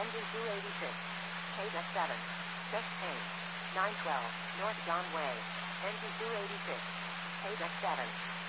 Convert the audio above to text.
Engine 286. KDEC 7. Check change. 912, North John Way. Engine 286. KDEC 7.